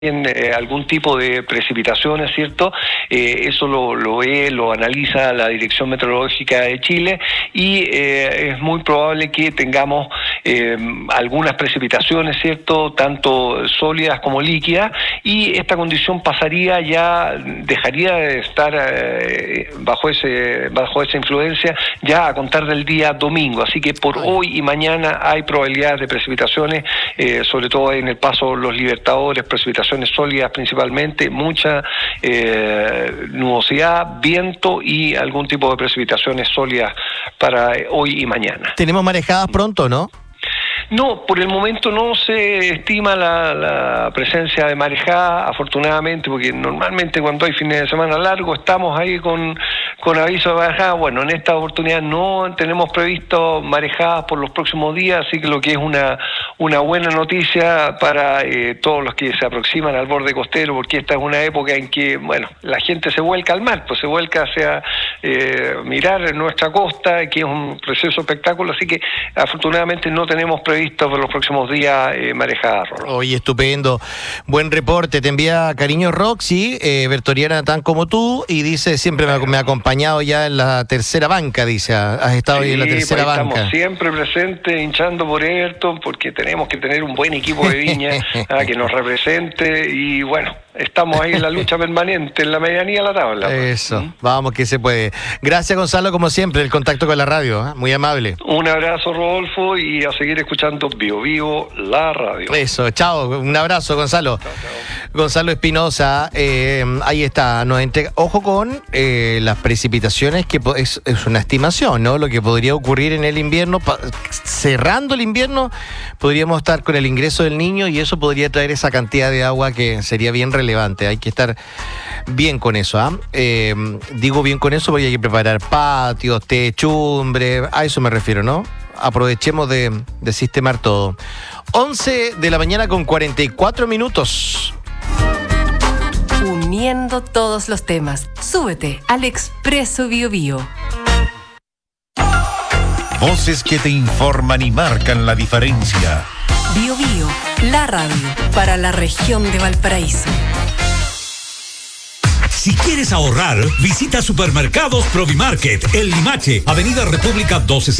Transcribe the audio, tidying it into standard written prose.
algún tipo de precipitaciones, ¿cierto? Eso lo analiza la Dirección Meteorológica de Chile y es muy probable que tengamos algunas precipitaciones, ¿cierto? Tanto sólidas como líquidas, y esta condición dejaría de estar bajo esa influencia ya a contar del día domingo. Así que por hoy y mañana hay probabilidades de precipitaciones, sobre todo en el Paso Los Libertadores, precipitaciones sólidas principalmente, mucha nubosidad, viento y algún tipo de precipitaciones sólidas para hoy y mañana. ¿Tenemos marejadas pronto, no? No, por el momento no se estima la presencia de marejada, afortunadamente, porque normalmente cuando hay fines de semana largos estamos ahí con aviso de marejada. Bueno, en esta oportunidad no tenemos previsto marejadas por los próximos días, así que lo que es una buena noticia para todos los que se aproximan al borde costero, porque esta es una época en que, bueno, la gente se vuelca al mar, pues se vuelca hacia mirar nuestra costa, que es un precioso espectáculo, así que afortunadamente no tenemos previsto por los próximos días marejadas. Oye, estupendo. Buen reporte. Te envía cariño Roxy, vertoriana tan como tú, y dice, siempre me ha acompañado ya en la tercera banca, dice. Has estado ahí en la tercera banca. Estamos siempre presentes, hinchando por Everton, porque tenemos que tener un buen equipo de Viña que nos represente, y bueno, estamos ahí en la lucha permanente, en la medianía de la tabla. Eso, vamos que se puede. Gracias, Gonzalo, como siempre, el contacto con la radio, muy amable. Un abrazo, Rodolfo, y a seguir escuchando Bio la radio. Eso, chao, un abrazo, Gonzalo. Chao. Gonzalo Espinosa, ahí está, nos entrega. Ojo con las precipitaciones, que es una estimación, ¿no? Lo que podría ocurrir en el invierno, cerrando el invierno, podríamos estar con el ingreso del Niño, y eso podría traer esa cantidad de agua que sería bien relevante. Hay que estar bien con eso, digo bien con eso porque hay que preparar patios, techumbre, a eso me refiero, ¿no? Aprovechemos de sistemar todo. 11 de la mañana con 44 minutos. Uniendo todos los temas. Súbete al Expreso Biobío. Voces que te informan y marcan la diferencia. Biobío, la radio para la región de Valparaíso. Si quieres ahorrar, visita Supermercados Provimarket, El Limache, Avenida República 12.